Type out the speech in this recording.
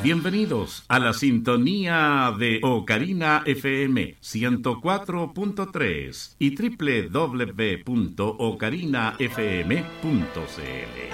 Bienvenidos a la sintonía de Ocarina FM 104.3 y www.ocarinafm.cl.